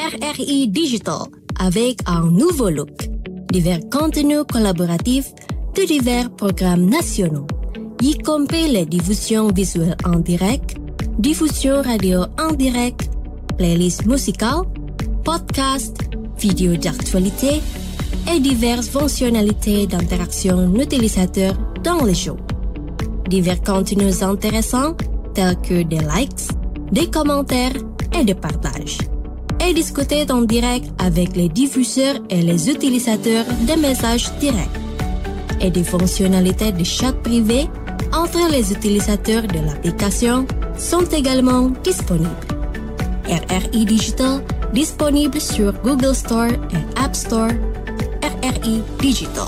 RRI Digital avec un nouveau look. Divers contenus collaboratifs de divers programmes nationaux, y compris les diffusions visuelles en direct, diffusion radio en direct, playlists musicales, podcasts, vidéos d'actualité et diverses fonctionnalités d'interaction utilisateur dans les shows. Divers contenus intéressants tels que des likes, des commentaires et des partages. Et discuter en direct avec les diffuseurs et les utilisateurs des messages directs. Et des fonctionnalités de chat privé entre les utilisateurs de l'application sont également disponibles. RRI Digital disponible sur Google Store et App Store. RRI Digital.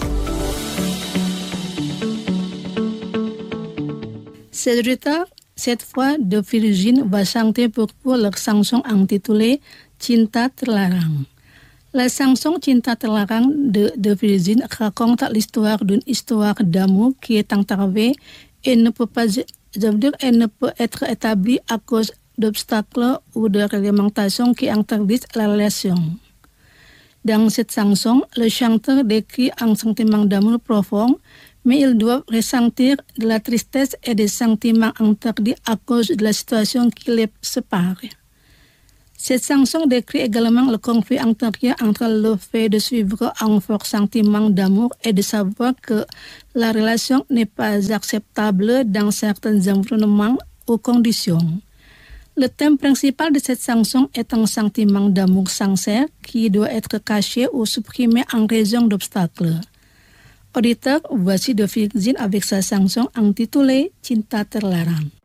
Cette fois, de Virgin va chanter pour leur chanson intitulée Cinta Terlarang. La chanson Cinta Terlarang de Virgin raconte l'histoire d'une histoire d'amour qui est entravée et ne peut être établie à cause d'obstacles ou de réglementations qui interdisent la relation. Dans cette chanson, le chanteur décrit un sentiment d'amour profond, mais ils doivent ressentir de la tristesse et des sentiments interdits à cause de la situation qui les sépare. Cette chanson décrit également le conflit intérieur entre le fait de suivre un fort sentiment d'amour et de savoir que la relation n'est pas acceptable dans certains environnements ou conditions. Le thème principal de cette chanson est un sentiment d'amour sincère qui doit être caché ou supprimé en raison d'obstacles. Auditeur, voici de Virgin avec sa chanson intitulée Cinta Terlarang.